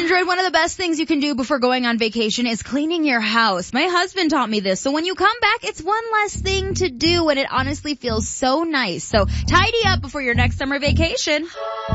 Android, one of the best things you can do before going on vacation is cleaning your house. My husband taught me this. So when you come back, it's one less thing to do, and it honestly feels so nice. So tidy up before your next summer vacation.